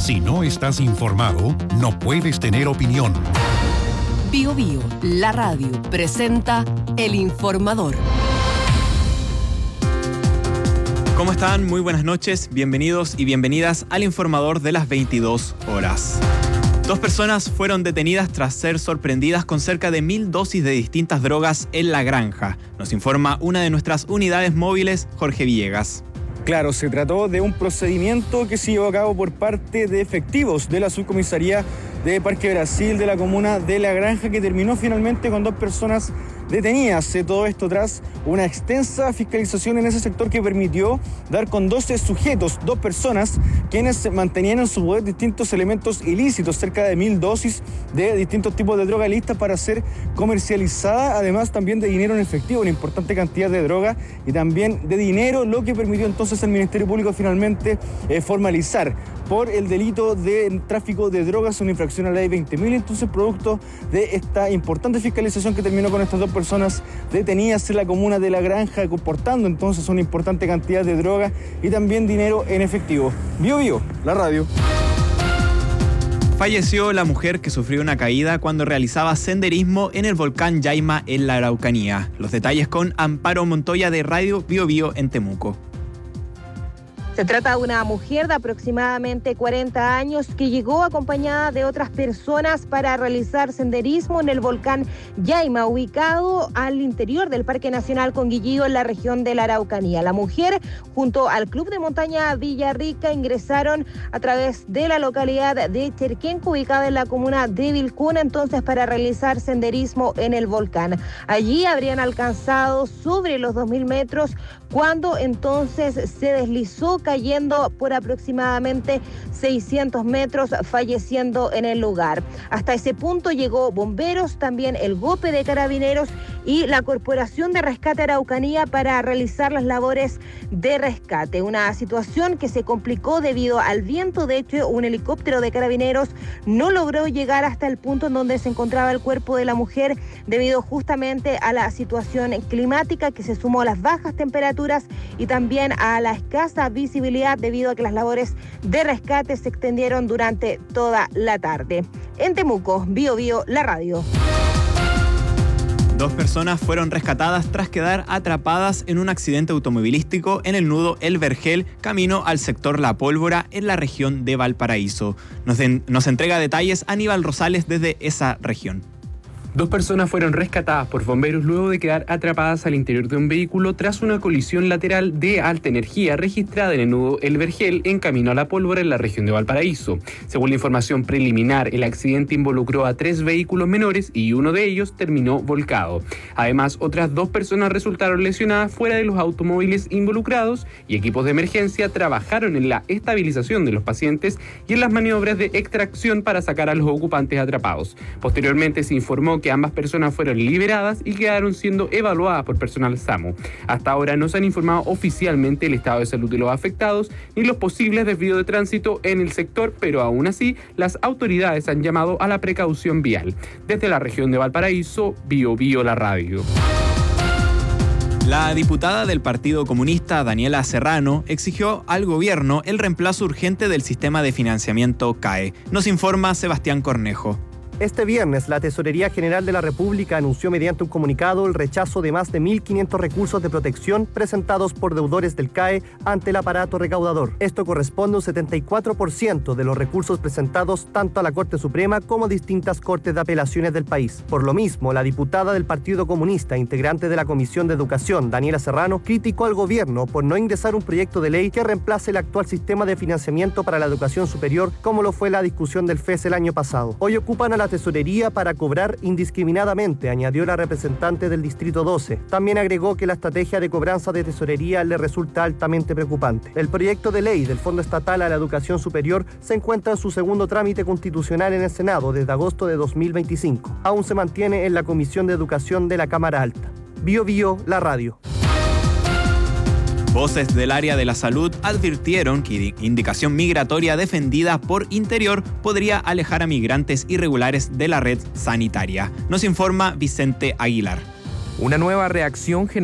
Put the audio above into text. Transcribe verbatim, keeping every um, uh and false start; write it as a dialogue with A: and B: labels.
A: Si no estás informado, no puedes tener opinión.
B: Bio Bio, la radio, presenta El Informador.
C: ¿Cómo están? Muy buenas noches, bienvenidos y bienvenidas al Informador de las veintidós horas. Dos personas fueron detenidas tras ser sorprendidas con cerca de mil dosis de distintas drogas en La Granja. Nos informa una de nuestras unidades móviles, Jorge Villegas.
D: Claro, se trató de un procedimiento que se llevó a cabo por parte de efectivos de la subcomisaría de Parque Brasil de la comuna de La Granja, que terminó finalmente con dos personas detenidas. Todo esto tras una extensa fiscalización en ese sector que permitió dar con doce sujetos, dos personas, quienes mantenían en su poder distintos elementos ilícitos, cerca de mil dosis de distintos tipos de droga listas para ser comercializada, además también de dinero en efectivo, una importante cantidad de droga y también de dinero, lo que permitió entonces al Ministerio Público finalmente eh, formalizar por el delito de tráfico de drogas, una infracción a la ley veinte mil, entonces producto de esta importante fiscalización que terminó con estas dos personas detenidas en la comuna de La Granja, comportando entonces una importante cantidad de droga y también dinero en efectivo. Bio Bio, la radio.
C: Falleció la mujer que sufrió una caída cuando realizaba senderismo en el volcán Yaima en la Araucanía. Los detalles con Amparo Montoya de Radio Bio Bio en Temuco.
E: Se trata de una mujer de aproximadamente cuarenta años que llegó acompañada de otras personas para realizar senderismo en el volcán Yaima, ubicado al interior del Parque Nacional Conguillío en la región de la Araucanía. La mujer, junto al Club de Montaña Villarrica, ingresaron a través de la localidad de Cherquenco, ubicada en la comuna de Vilcuna, entonces para realizar senderismo en el volcán. Allí habrían alcanzado sobre los dos mil metros cuando entonces se deslizó, cayendo por aproximadamente seiscientos metros, falleciendo en el lugar. Hasta ese punto llegó bomberos, también el GOPE de Carabineros y la Corporación de Rescate Araucanía para realizar las labores de rescate. Una situación que se complicó debido al viento. De hecho, un helicóptero de Carabineros no logró llegar hasta el punto en donde se encontraba el cuerpo de la mujer debido justamente a la situación climática que se sumó a las bajas temperaturas y también a la escasa visibilidad debido a que las labores de rescate se extendieron durante toda la tarde. En Temuco, Bio Bio, la radio.
C: Dos personas fueron rescatadas tras quedar atrapadas en un accidente automovilístico en el nudo El Vergel, camino al sector La Pólvora, en la región de Valparaíso. Nos, den, nos entrega detalles Aníbal Rosales desde esa región.
F: Dos personas fueron rescatadas por bomberos luego de quedar atrapadas al interior de un vehículo tras una colisión lateral de alta energía registrada en el nudo El Vergel en camino a La Pólvora en la región de Valparaíso. Según la información preliminar, el accidente involucró a tres vehículos menores y uno de ellos terminó volcado. Además, otras dos personas resultaron lesionadas fuera de los automóviles involucrados y equipos de emergencia trabajaron en la estabilización de los pacientes y en las maniobras de extracción para sacar a los ocupantes atrapados. Posteriormente se informó que ambas personas fueron liberadas y quedaron siendo evaluadas por personal SAMU. Hasta ahora no se han informado oficialmente el estado de salud de los afectados ni los posibles desvíos de tránsito en el sector, pero aún así las autoridades han llamado a la precaución vial. Desde la región de Valparaíso, Bio Bio, la radio.
C: La diputada del Partido Comunista, Daniela Serrano, exigió al gobierno el reemplazo urgente del sistema de financiamiento C A E. Nos informa Sebastián Cornejo.
G: Este viernes, la Tesorería General de la República anunció mediante un comunicado el rechazo de más de mil quinientos recursos de protección presentados por deudores del C A E ante el aparato recaudador. Esto corresponde a un setenta y cuatro por ciento de los recursos presentados tanto a la Corte Suprema como a distintas cortes de apelaciones del país. Por lo mismo, la diputada del Partido Comunista, integrante de la Comisión de Educación, Daniela Serrano, criticó al gobierno por no ingresar un proyecto de ley que reemplace el actual sistema de financiamiento para la educación superior, como lo fue la discusión del F E S el año pasado. Hoy ocupan a la tesorería para cobrar indiscriminadamente, añadió la representante del Distrito doce. También agregó que la estrategia de cobranza de tesorería le resulta altamente preocupante. El proyecto de ley del Fondo Estatal a la Educación Superior se encuentra en su segundo trámite constitucional en el Senado desde agosto de dos mil veinticinco. Aún se mantiene en la Comisión de Educación de la Cámara Alta. Bio Bio, la radio.
C: Voces del área de la salud advirtieron que indicación migratoria defendida por Interior podría alejar a migrantes irregulares de la red sanitaria. Nos informa Vicente Aguilar.
H: Una nueva reacción